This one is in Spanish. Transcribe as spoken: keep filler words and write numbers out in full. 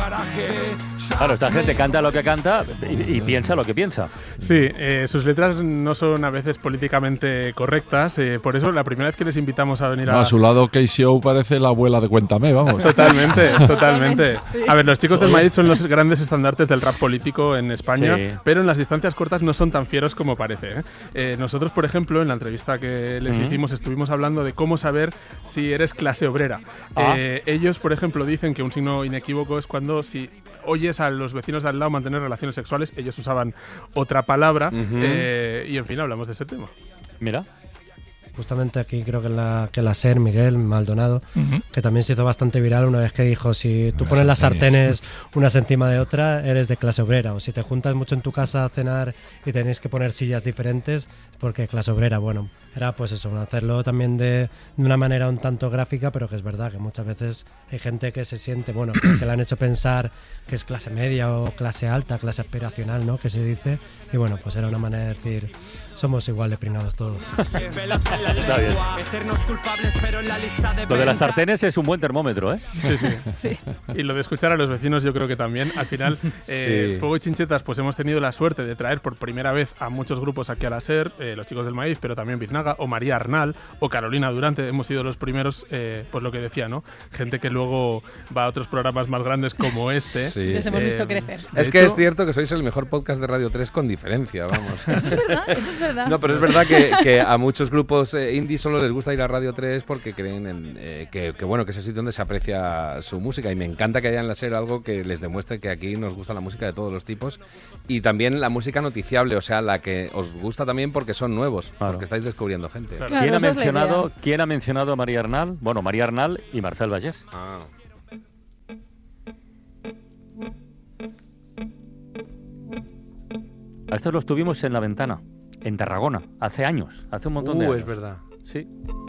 Claro, esta gente canta lo que canta y, y piensa lo que piensa. Sí, eh, sus letras no son a veces políticamente correctas, eh, por eso la primera vez que les invitamos a venir no, a... a su lado Casey O parece la abuela de Cuéntame, vamos. Totalmente, totalmente. Sí. A ver, los Chicos del Maíz son los grandes estandartes del rap político en España, Sí. pero en las distancias cortas no son tan fieros como parece. ¿eh? Eh, nosotros, por ejemplo, en la entrevista que les Uh-huh. hicimos, estuvimos hablando de cómo saber si eres clase obrera. Ah. Eh, ellos, por ejemplo, dicen que un signo inequívoco es cuando si oyes a los vecinos de al lado mantener relaciones sexuales, ellos usaban otra palabra, Ujú. eh, y en fin, hablamos de ese tema. Mira. Justamente aquí creo que la, que la SER, Miguel Maldonado, Ujú. que también se hizo bastante viral una vez que dijo, si tú Las pones las sartenes. sartenes unas encima de otra, eres de clase obrera, o si te juntas mucho en tu casa a cenar y tenéis que poner sillas diferentes, es porque clase obrera. Bueno, era pues eso, hacerlo también de, de una manera un tanto gráfica, pero que es verdad que muchas veces hay gente que se siente, bueno, que le han hecho pensar que es clase media o clase alta, clase aspiracional, ¿no?, que se dice, y bueno, pues era una manera de decir, somos igual de pringados todos. Está bien. Lo de las sartenes es un buen termómetro, ¿eh? Sí, sí. Sí. Y lo de escuchar a los vecinos yo creo que también. Al final, eh, Sí. Fuego y Chinchetas, pues hemos tenido la suerte de traer por primera vez a muchos grupos aquí a la SER, eh, los Chicos del Maíz, pero también Biznaga, o María Arnal, o Carolina Durante. Hemos sido los primeros, eh, pues lo que decía, ¿no? Gente que luego va a otros programas más grandes como este. Sí. Les hemos Eh, visto crecer. de Es que hecho, es cierto que sois el mejor podcast de Radio tres con diferencia, vamos. Eso es verdad, eso es verdad. No, pero es verdad que, que a muchos grupos eh, indie solo les gusta ir a Radio tres porque creen en, eh, que, que, bueno, que es el sitio donde se aprecia su música, y me encanta que haya en la SER algo que les demuestre que aquí nos gusta la música de todos los tipos, y también la música noticiable, o sea, la que os gusta también porque son nuevos, Claro. porque estáis descubriendo gente. Claro. ¿Quién, ha esa es la mencionado, idea. ¿Quién ha mencionado a María Arnal? Bueno, María Arnal y Marcel Vallés. Ah. A estos los tuvimos en La Ventana, en Tarragona, hace años, hace un montón de Uh, años. es verdad. Sí.